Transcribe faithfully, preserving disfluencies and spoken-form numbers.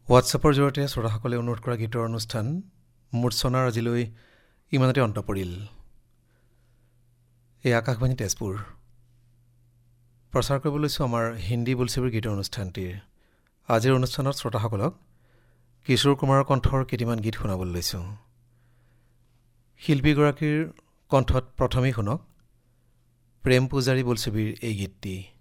হোৱাটছএপৰ জৰিয়তে শ্ৰোতাসকলে অনুৰোধ কৰা গীতৰ অনুষ্ঠান মূৰ্ছনাৰ আজিলৈ ইমানতে অন্ত পৰিল। এই আকাশবাণী তেজপুৰ প্ৰচাৰ কৰিব লৈছোঁ আমাৰ হিন্দী বোলছবিৰ গীতৰ অনুষ্ঠানটিৰ। আজিৰ অনুষ্ঠানত শ্ৰোতাসকলক কিশোৰ কুমাৰৰ কণ্ঠৰ কেইটিমান গীত শুনাবলৈ লৈছোঁ। শিল্পীগৰাকীৰ কণ্ঠত প্ৰথমেই শুনক প্ৰেম পূজাৰী বোলছবিৰ এই গীতটি।